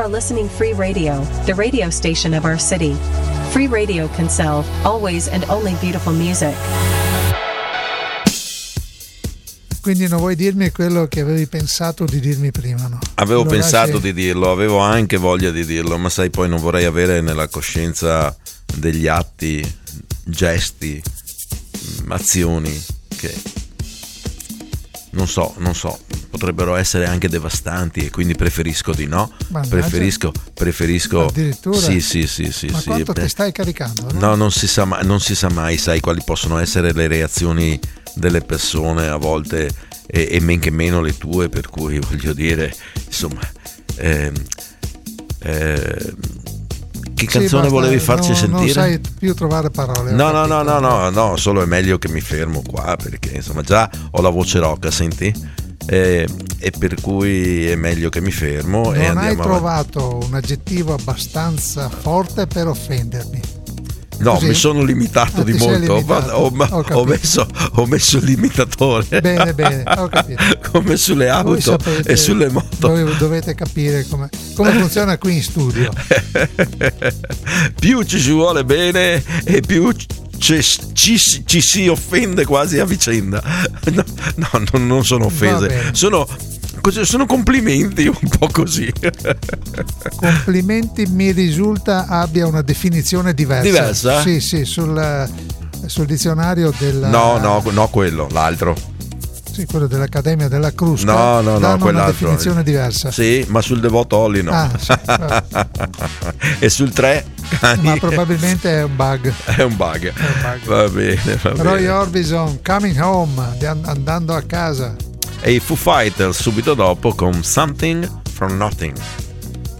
are listening Free Radio, the radio station of our city. Free Radio Kinsale, always and only beautiful music. Quindi non vuoi dirmi quello che avevi pensato di dirmi prima, no? Avevo pensato di dirlo, avevo anche voglia di dirlo, ma sai, poi non vorrei avere nella coscienza degli atti, gesti, azioni che non so, potrebbero essere anche devastanti e quindi preferisco di no. Preferisco addirittura. Sì. Ma quanto ti stai caricando? No? No, non si sa mai, sai quali possono essere le reazioni delle persone a volte e men che meno le tue, per cui voglio dire, insomma, che canzone basta, volevi farci sentire? Non sai più trovare parole. No, solo è meglio che mi fermo qua, perché insomma già ho la voce rocca, senti? E per cui è meglio che mi fermo. Non e andiamo hai trovato un aggettivo abbastanza forte per offendermi? No, Così? mi sono limitato di molto. Ho messo il limitatore. Bene, ho capito. Come sulle auto e sulle moto. Dovete capire come funziona qui in studio. Più ci si vuole bene e più ci si offende quasi a vicenda. No, non sono offese. Sono complimenti un po' così. Complimenti mi risulta abbia una definizione diversa. Sì, sul dizionario del. No, quello, l'altro. Sì, quello dell'Accademia della Crusca. No, quell'altro. Una definizione diversa. Sì, ma sul Devoto Olli no. Sì, e sul 3 cani. Ma probabilmente è un bug. È un bug. Va bene. Roy Orbison, Coming Home, andando a casa. E i Foo Fighters subito dopo con Something from Nothing.